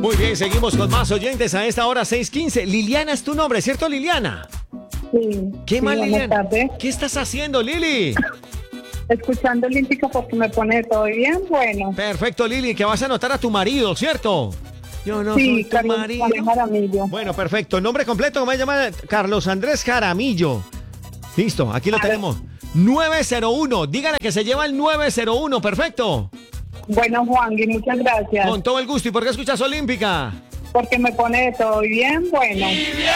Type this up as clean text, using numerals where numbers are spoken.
Muy bien, seguimos con más oyentes a esta hora 6:15. Liliana es tu nombre, ¿cierto, Liliana? Sí. ¿Qué más, buenas Liliana? tardes. ¿Qué estás haciendo, Lili? Escuchando Olímpica porque me pone todo bien, bueno. Perfecto, Lili, que vas a anotar a tu marido, ¿cierto? Yo no Sí, soy tu Carlos marido. Andrés Jaramillo. Bueno, perfecto. Nombre completo, ¿cómo se llama? Carlos Andrés Jaramillo. Listo, aquí lo tenemos. 901. Dígale que se lleva el 901. Perfecto. Bueno, Juan, y muchas gracias. Con todo el gusto. ¿Y por qué escuchas Olímpica? Porque me pone todo bien, bueno.